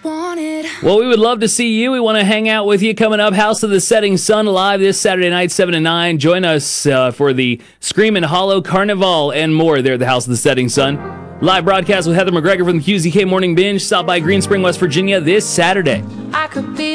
wanted. Well, we would love to see you. We want to hang out with you. Coming up, House of the Setting Sun live this Saturday night, 7 to 9. Join us for the Screamin' Hollow Carnival and more there at the House of the Setting Sun. Live broadcast with Heather McGregor from the QZK Morning Binge. Stop by Green Spring, West Virginia this Saturday. I could be